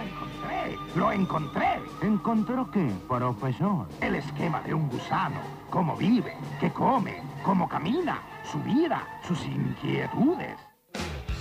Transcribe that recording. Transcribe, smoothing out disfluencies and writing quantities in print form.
encontré! ¡Lo encontré! ¿Encontró qué, profesor? El esquema de un gusano. Cómo vive, qué come, cómo camina, su vida, sus inquietudes.